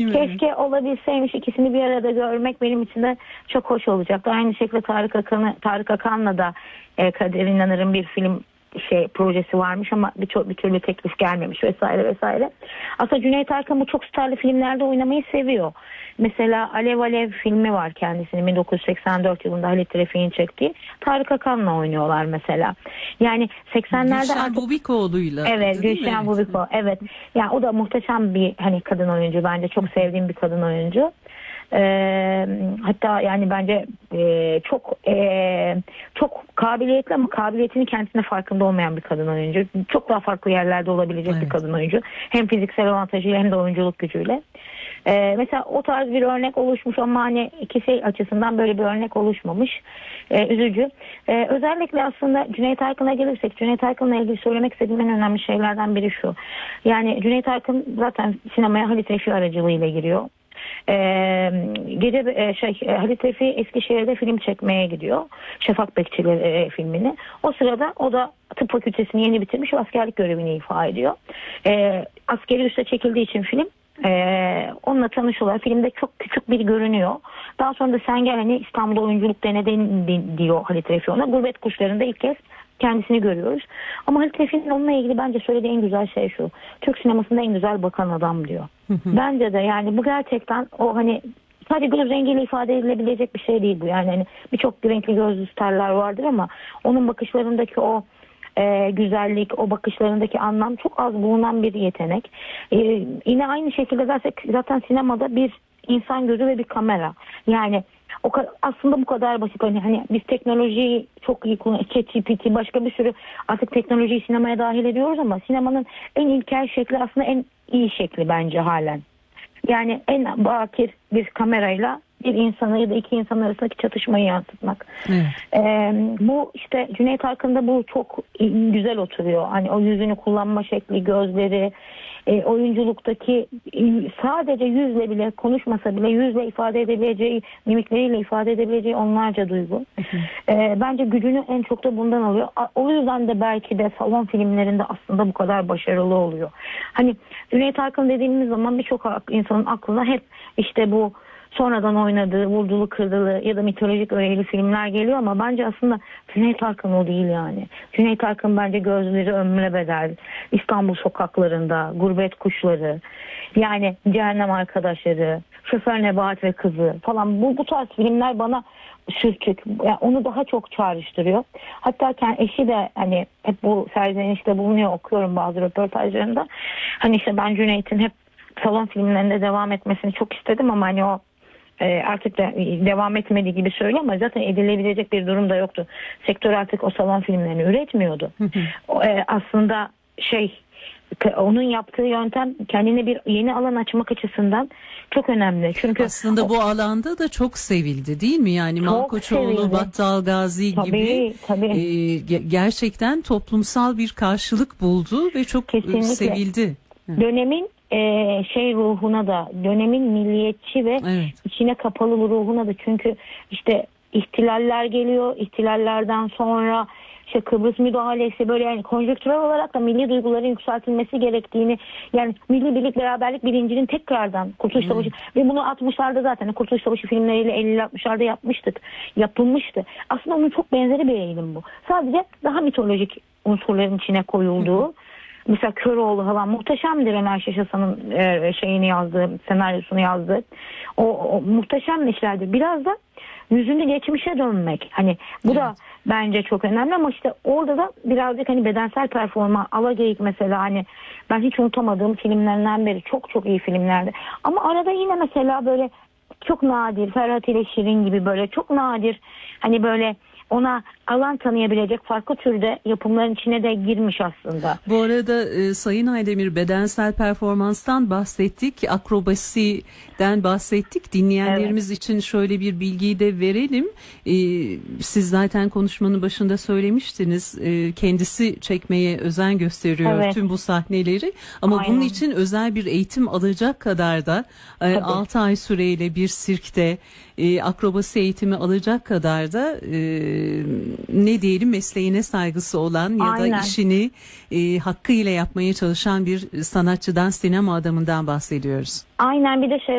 Keşke olabilseymiş, ikisini bir arada görmek benim için de çok hoş olacaktı. Aynı şekilde Tarık Akan'la da Kader İnanır'ın bir film projesi varmış ama bir türlü teklif gelmemiş vesaire vesaire. Aslında Cüneyt Arkın bu çok starlı filmlerde oynamayı seviyor. Mesela Alev Alev filmi var kendisinin 1984 yılında Halit Refik'in çektiği. Tarık Akan'la oynuyorlar mesela. Yani 80'lerde Gülşen Bubikoğlu'yla. Evet, Gülşen Bubiko. Evet. Yani o da muhteşem bir kadın oyuncu, bence çok sevdiğim bir kadın oyuncu. Hatta yani bence çok kabiliyetli ama kabiliyetini kendisine farkında olmayan bir kadın oyuncu. Çok daha farklı yerlerde olabilecek bir kadın oyuncu. Hem fiziksel avantajıyla hem de oyunculuk gücüyle. Mesela o tarz bir örnek oluşmuş ama hani ikisi açısından böyle bir örnek oluşmamış. Üzücü. Özellikle aslında Cüneyt Arkın'a gelirsek, Cüneyt Arkın'la ilgili söylemek istediğim en önemli şeylerden biri şu. Yani Cüneyt Arkın zaten sinemaya Halit Refik aracılığıyla giriyor. Halit Refik Eskişehir'de film çekmeye gidiyor. Şafak Bekçileri filmini. O sırada o da tıp fakültesini yeni bitirmiş ve askerlik görevini ifa ediyor. Askeri üste çekildiği için film onunla tanışıyorlar. Filmde çok küçük bir görünüyor. Daha sonra da sen gel hani İstanbul'da oyunculuk denedin diyor Halit Refik ona. Gurbet Kuşları'nda ilk kez kendisini görüyoruz. Ama Halit Refik'in onunla ilgili bence söylediği en güzel şey şu. Türk sinemasında en güzel bakan adam diyor. Bence de yani bu gerçekten o hani sadece göz rengiyle ifade edilebilecek bir şey değil bu. Yani hani birçok renkli gözlü starlar vardır ama onun bakışlarındaki o güzellik, o bakışlarındaki anlam çok az bulunan bir yetenek. Yine aynı şekilde zaten sinemada bir insan gözü ve bir kamera. Yani aslında bu kadar basit. Hani biz teknolojiyi çok iyi kullanıyoruz. ChatGPT, başka bir sürü artık teknolojiyi sinemaya dahil ediyoruz ama sinemanın en ilkel şekli aslında en iyi şekli bence halen. Yani en bakir bir kamerayla bir insana ya da iki insan arasındaki çatışmayı yansıtmak. Bu işte Cüneyt Arkın'da bu çok güzel oturuyor. Hani o yüzünü kullanma şekli, gözleri, oyunculuktaki sadece yüzle bile konuşmasa bile yüzle ifade edebileceği, mimikleriyle ifade edebileceği onlarca duygu. Bence gücünü en çok da bundan alıyor. O yüzden de belki de salon filmlerinde aslında bu kadar başarılı oluyor. Hani Cüneyt Arkın dediğimiz zaman birçok insanın aklına hep işte bu sonradan oynadığı vurdulu kırdılı ya da mitolojik öğeli filmler geliyor ama bence aslında Cüneyt Arkın o değil yani. Cüneyt Arkın bence Gözleri Ömre Bedel, İstanbul Sokaklarında, Gurbet Kuşları, yani Cehennem Arkadaşları, Şoför Nebahat ve Kızı falan bu tarz filmler bana sürçük. Yani onu daha çok çağrıştırıyor. Hatta eşi de hani hep bu serzenişte bulunuyor, okuyorum bazı röportajlarında. Hani işte ben Cüneyt'in hep salon filmlerinde devam etmesini çok istedim ama hani o artık da devam etmediği gibi söylüyor ama zaten edilebilecek bir durum da yoktu. Sektör artık o salon filmlerini üretmiyordu. Aslında onun yaptığı yöntem kendine bir yeni alan açmak açısından çok önemli. Çünkü aslında bu alanda da çok sevildi değil mi? Yani Malkoçoğlu, Battal Gazi gibi gerçekten toplumsal bir karşılık buldu ve çok sevildi. Dönemin ruhuna da, dönemin milliyetçi ve içine kapalı ruhuna da, çünkü işte ihtilaller geliyor, ihtilallerden sonra işte Kıbrıs müdahalesi, böyle yani konjonktürel olarak da milli duyguların yükseltilmesi gerektiğini, yani milli birlik beraberlik bilincinin tekrardan Kurtuluş Savaşı ve bunu 60'larda zaten Kurtuluş Savaşı filmleriyle 50-60'larda yapılmıştı. Aslında onun çok benzeri bir eğilim bu. Sadece daha mitolojik unsurların içine koyulduğu. Mesela Köroğlu falan muhteşemdir, Ömer Şaşasan'ın senaryosunu yazdığı. O muhteşem işlerdir. Biraz da yüzünü geçmişe dönmek. Hani bu da bence çok önemli ama işte orada da birazcık hani bedensel performans, Alageyik mesela, hani ben hiç unutamadığım filmlerinden biri. Çok çok iyi filmlerdi. Ama arada yine mesela böyle çok nadir Ferhat ile Şirin gibi böyle çok nadir hani böyle ona alan tanıyabilecek farklı türde yapımların içine de girmiş aslında. Bu arada Sayın Aydemir, bedensel performanstan bahsettik, akrobasiden bahsettik. Dinleyenlerimiz için şöyle bir bilgiyi de verelim. Siz zaten konuşmanın başında söylemiştiniz. Kendisi çekmeye özen gösteriyor tüm bu sahneleri. Ama bunun için özel bir eğitim alacak kadar da 6 ay süreyle bir sirkte akrobasi eğitimi alacak kadar da ne diyelim, mesleğine saygısı olan ya da işini hakkıyla yapmaya çalışan bir sanatçıdan, sinema adamından bahsediyoruz. Aynen, bir de